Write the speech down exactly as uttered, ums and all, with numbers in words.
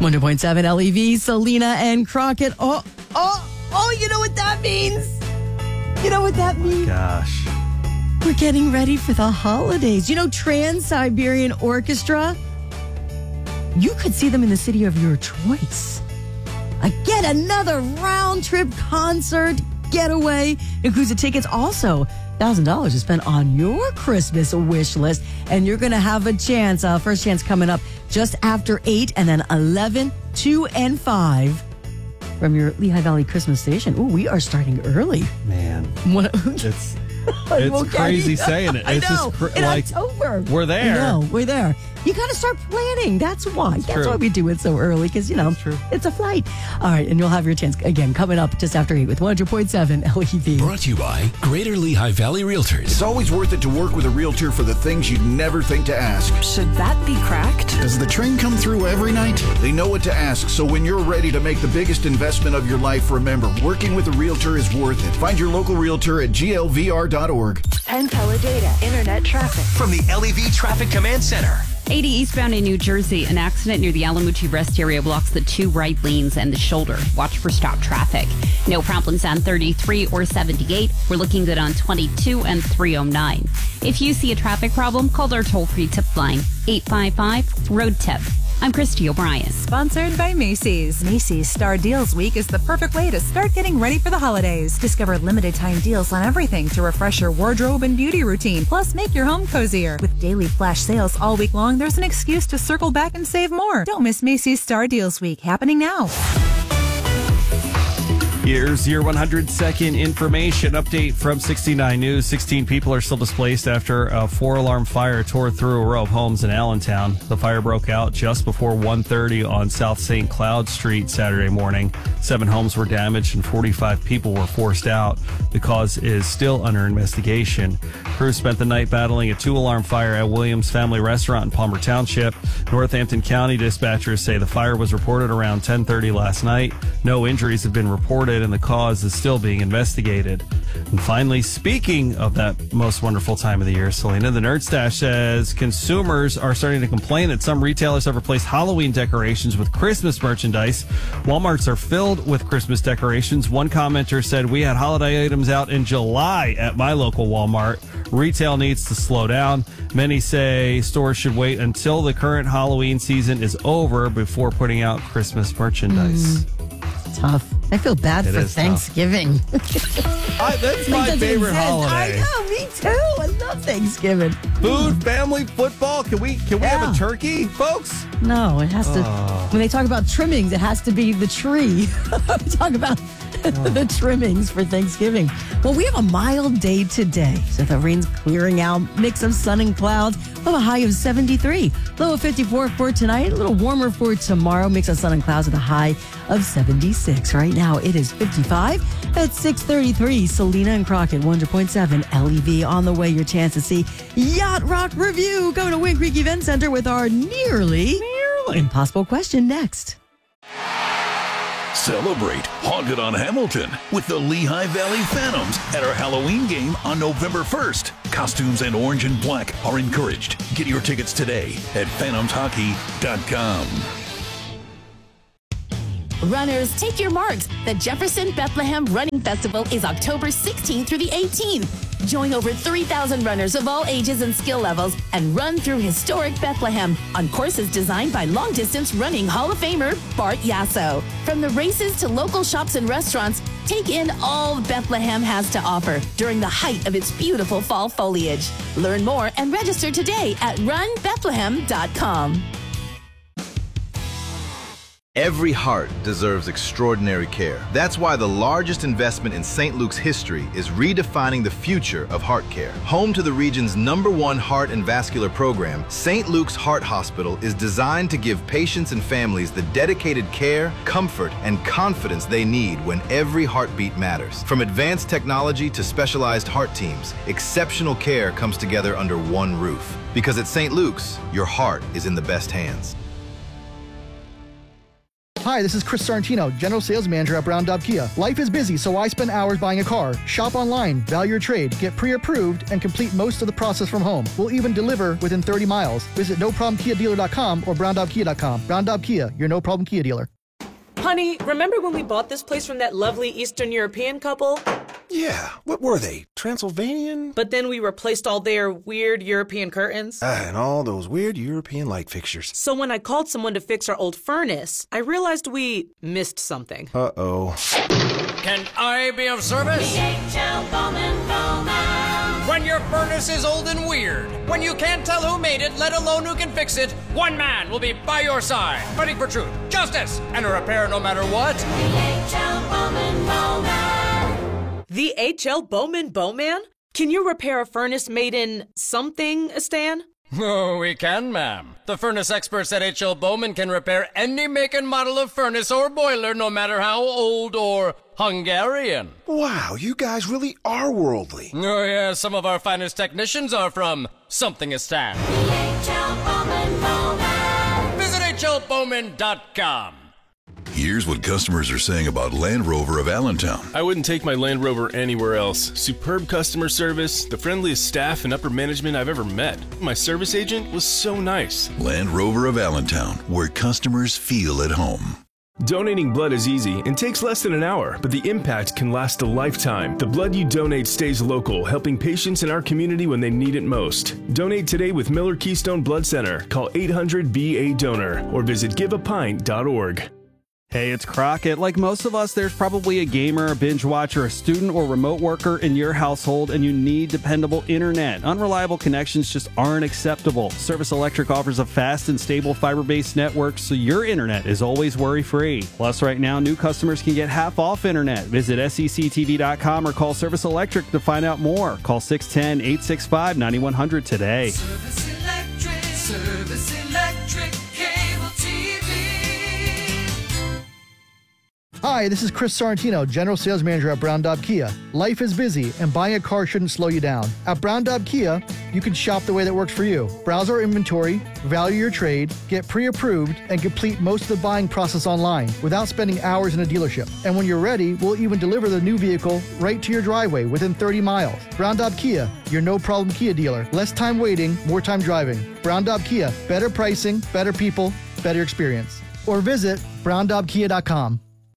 one hundred point seven L E V, Selena and Crockett. Oh, oh, oh, you know what that means? You know what that means? Gosh. We're getting ready for the holidays. You know, Trans-Siberian Orchestra? You could see them in the city of your choice. Again, another round-trip concert getaway. Includes the tickets also. one thousand dollars to spend on your Christmas wish list. And you're going to have a chance. Uh, first chance coming up just after eight, and then eleven, two, and five from your Lehigh Valley Christmas station. Ooh, we are starting early. Man. What, It's it's okay. crazy saying it. I It's know. just cr- In like October. we're there. No, we're there. You got to start planning. That's why. That's true. why we do it so early, because, you know, That's true. it's a flight. All right, and you'll have your chance again coming up just after eight with one hundred point seven L E V. Brought to you by Greater Lehigh Valley Realtors. It's always worth it to work with a realtor for the things you'd never think to ask. Should that be cracked? Does the train come through every night? They know what to ask, so when you're ready to make the biggest investment of your life, remember, working with a realtor is worth it. Find your local realtor at G L V R dot org. Penn Teledata Internet traffic. From the L E V Traffic Command Center. eighty eastbound in New Jersey, an accident near the Alamucci Rest area blocks the two right lanes and the shoulder. Watch for stop traffic. No problems on thirty-three or seventy-eight. We're looking good on twenty-two and three oh nine. If you see a traffic problem, call our toll-free tip line, eight five five, road tip. I'm Christy O'Brien. Sponsored by Macy's. Macy's Star Deals Week is the perfect way to start getting ready for the holidays. Discover limited time deals on everything to refresh your wardrobe and beauty routine. Plus, make your home cozier. With daily flash sales all week long, there's an excuse to circle back and save more. Don't miss Macy's Star Deals Week, happening now. Here's your one hundred second information update from sixty-nine News. sixteen people are still displaced after a four-alarm fire tore through a row of homes in Allentown. The fire broke out just before one thirty on South Saint Cloud Street Saturday morning. Seven homes were damaged and forty-five people were forced out. The cause is still under investigation. Crews spent the night battling a two-alarm fire at Williams Family Restaurant in Palmer Township. Northampton County dispatchers say the fire was reported around ten thirty last night. No injuries have been reported, and the cause is still being investigated. And finally, speaking of that most wonderful time of the year, Selena, the Nerd Stash says consumers are starting to complain that some retailers have replaced Halloween decorations with Christmas merchandise. Walmarts are filled with Christmas decorations. One commenter said, "We had holiday items out in July at my local Walmart. Retail needs to slow down." Many say stores should wait until the current Halloween season is over before putting out Christmas merchandise. Mm, tough. I feel bad It for is Thanksgiving. I, that's my It favorite exist. holiday. I know, me too. I love Thanksgiving. Food, family, football. Can we can we Yeah. have a turkey, folks? No, it has to. Oh. When they talk about trimmings, it has to be the tree. we talk about the trimmings for Thanksgiving. Well, we have a mild day today, so the rain's clearing out. Mix of sun and clouds. We'll have a high of seventy-three. Low of fifty-four for tonight. A little warmer for tomorrow. Mix of sun and clouds with a high of seventy-six. Right now, it is fifty-five at six thirty-three. Selena and Crockett, one hundred point seven L E V. On the way, your chance to see Yacht Rock Review. Going to Wind Creek Event Center with our nearly, nearly impossible question next. Celebrate Haunted on Hamilton with the Lehigh Valley Phantoms at our Halloween game on November first. Costumes and orange and black are encouraged. Get your tickets today at phantoms hockey dot com. Runners, take your marks. The Jefferson Bethlehem Running Festival is October sixteenth through the eighteenth. Join over three thousand runners of all ages and skill levels and run through historic Bethlehem on courses designed by long-distance running Hall of Famer Bart Yasso. From the races to local shops and restaurants, take in all Bethlehem has to offer during the height of its beautiful fall foliage. Learn more and register today at run bethlehem dot com. Every heart deserves extraordinary care. That's why the largest investment in Saint Luke's history is redefining the future of heart care. Home to the region's number one heart and vascular program, Saint Luke's Heart Hospital is designed to give patients and families the dedicated care, comfort, and confidence they need when every heartbeat matters. From advanced technology to specialized heart teams, exceptional care comes together under one roof. Because at Saint Luke's, your heart is in the best hands. Hi, this is Chris Sorrentino, General Sales Manager at Brown Daub Kia. Life is busy, so I spend hours buying a car. Shop online, value your trade, get pre-approved, and complete most of the process from home. We'll even deliver within thirty miles. Visit no problem kia dealer dot com or brown daub kia dot com. Brown Daub Kia, your no problem Kia dealer. Honey, remember when we bought this place from that lovely Eastern European couple? Yeah, what were they? Transylvanian? But then we replaced all their weird European curtains. Ah, and all those weird European light fixtures. So when I called someone to fix our old furnace, I realized we missed something. Uh-oh. Can I be of service? D H L Bowman Bowman. When your furnace is old and weird, when you can't tell who made it, let alone who can fix it, one man will be by your side, fighting for truth, justice, and a repair no matter what. D H L Bowman Bowman. The H L Bowman Bowman? Can you repair a furnace made in something, Stan? Oh, we can, ma'am. The furnace experts at H L Bowman can repair any make and model of furnace or boiler, no matter how old or Hungarian. Wow, you guys really are worldly. Oh, yeah, some of our finest technicians are from Something-istan. H L Bowman Bowman. Visit H L Bowman dot com. Here's what customers are saying about Land Rover of Allentown. I wouldn't take my Land Rover anywhere else. Superb customer service, the friendliest staff and upper management I've ever met. My service agent was so nice. Land Rover of Allentown, where customers feel at home. Donating blood is easy and takes less than an hour, but the impact can last a lifetime. The blood you donate stays local, helping patients in our community when they need it most. Donate today with Miller Keystone Blood Center. Call eight hundred B A donor or visit give a pint dot org. Hey, it's Crockett. Like most of us, there's probably a gamer, a binge watcher, a student, or remote worker in your household, and you need dependable internet. Unreliable connections just aren't acceptable. Service Electric offers a fast and stable fiber-based network, so your internet is always worry-free. Plus, right now, new customers can get half off internet. Visit S E C T V dot com or call Service Electric to find out more. Call six one zero, eight six five, nine one zero zero today. Service Electric, Service Electric, cable T V. Hi, this is Chris Sorrentino, General Sales Manager at Brown Daub Kia. Life is busy, and buying a car shouldn't slow you down. At Brown Daub Kia, you can shop the way that works for you. Browse our inventory, value your trade, get pre-approved, and complete most of the buying process online without spending hours in a dealership. And when you're ready, we'll even deliver the new vehicle right to your driveway within thirty miles. Brown Daub Kia, your no-problem Kia dealer. Less time waiting, more time driving. Brown Daub Kia, better pricing, better people, better experience. Or visit brown daub kia dot com.